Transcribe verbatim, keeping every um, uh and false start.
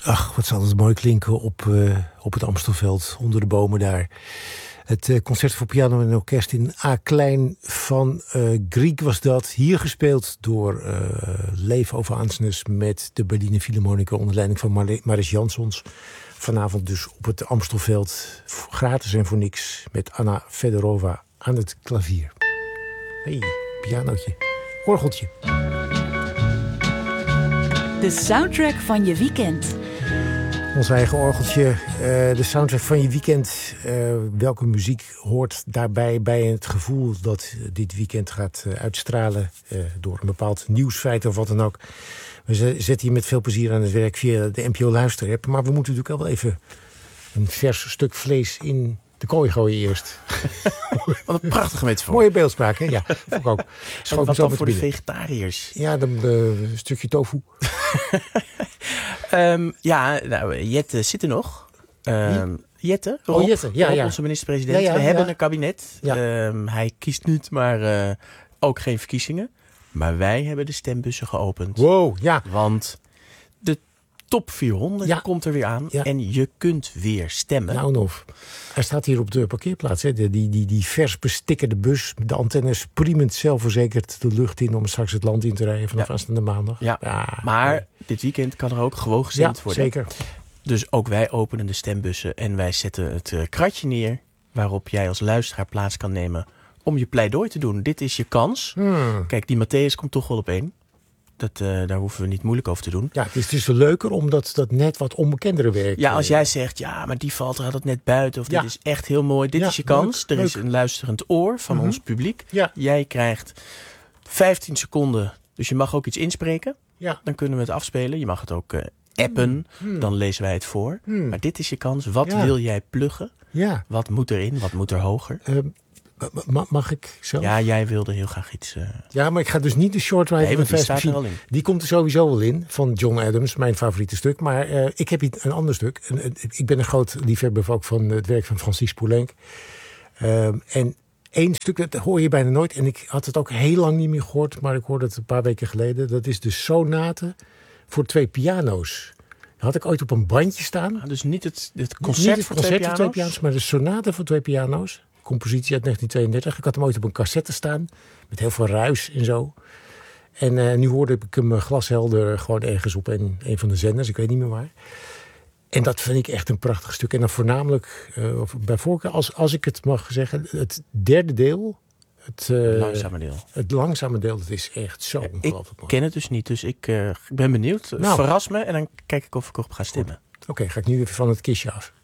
Ach, wat zal het mooi klinken op, uh, op het Amstelveld, onder de bomen daar. Het uh, concert voor piano en orkest in A-klein van uh, Grieg was dat. Hier gespeeld door uh, Leif Ove Ansnes met de Berliner Philharmoniker onder leiding van Mar- Maris Jansons. Vanavond dus op het Amstelveld, gratis en voor niks, met Anna Fedorova aan het klavier. Hey, pianootje, orgeltje. De soundtrack van je weekend. Ons eigen orgeltje, uh, de soundtrack van je weekend. Uh, welke muziek hoort daarbij bij het gevoel dat dit weekend gaat uh, uitstralen uh, door een bepaald nieuwsfeit of wat dan ook. We zetten hier met veel plezier aan het werk via de N P O Luisterapp. Maar we moeten natuurlijk ook wel even een vers stuk vlees in de kooi gooien eerst. Wat een prachtige metafoor. Mooie beeldspraak, hè? Ja, vond ik ook. En wat dan voor de vegetariërs? Ja, dan een stukje tofu. um, ja, nou, Jette zit er nog. Um, Jette, Rob, oh, Jette. Ja, Rob, ja. onze minister-president. Ja, ja, We hebben ja. een kabinet. Ja. Um, hij kiest niet, maar uh, ook geen verkiezingen. Maar wij hebben de stembussen geopend. Wow, ja. Want de top vierhonderd ja. komt er weer aan. Ja. En je kunt weer stemmen. Nou nog. Hij staat hier op de parkeerplaats. Hè. Die, die, die, die vers bestikkerde bus. De antennes priemend zelfverzekerd de lucht in om straks het land in te rijden vanaf ja. aanstaande maandag. Ja. Ja. Maar ja. dit weekend kan er ook gewoon gestemd ja, worden. Zeker. Dus ook wij openen de stembussen en wij zetten het uh, kratje neer waarop jij als luisteraar plaats kan nemen om je pleidooi te doen. Dit is je kans. Hmm. Kijk, die Matthäus komt toch wel op één. Dat, uh, daar hoeven we niet moeilijk over te doen. Ja, het is dus leuker omdat dat net wat onbekendere werk. Ja, als jij zegt, ja, maar die valt er altijd net buiten. Of ja. dit is echt heel mooi. Dit ja, is je kans. Leuk, er is leuk. een luisterend oor van mm-hmm. ons publiek. Ja. Jij krijgt vijftien seconden. Dus je mag ook iets inspreken. Ja. Dan kunnen we het afspelen. Je mag het ook uh, appen. Mm. Dan lezen wij het voor. Mm. Maar dit is je kans. Wat ja. wil jij pluggen? Ja. Wat moet erin? Wat moet er hoger? Uh, Mag ik zelf? Ja, jij wilde heel graag iets... Uh... Ja, maar ik ga dus niet de short ride nee, van die staat er al in. Die komt er sowieso wel in, van John Adams, mijn favoriete stuk. Maar uh, ik heb een ander stuk. Een, een, ik ben een groot liefhebber ook van het werk van Francis Poulenc. Uh, en één stuk, dat hoor je bijna nooit. En ik had het ook heel lang niet meer gehoord, maar ik hoorde het een paar weken geleden. Dat is de sonate voor twee piano's. Dat had ik ooit op een bandje staan. Ah, dus niet het, het concert, niet het voor, concert twee voor twee piano's, maar de sonate voor twee piano's. Compositie uit negentien tweeëndertig. Ik had hem ooit op een cassette staan. Met heel veel ruis en zo. En uh, nu hoorde ik hem glashelder gewoon ergens op een, een van de zenders. Ik weet niet meer waar. En dat vind ik echt een prachtig stuk. En dan voornamelijk, uh, bij voorkeur, als, als ik het mag zeggen, het derde deel. Het, uh, het langzame deel. Het langzame deel, dat is echt zo ja, ongelooflijk mooi. Ik ken het dus niet, dus ik uh, ben benieuwd. Nou, verras me en dan kijk ik of ik op ga stemmen. Oké, okay, ga ik nu even van het kistje af.